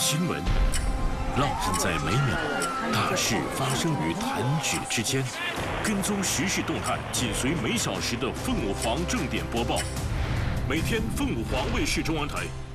新闻，烙印在每秒，大事发生于弹指之间。跟踪时事动态，紧随每小时的凤凰正点播报。每天，凤凰卫视中文台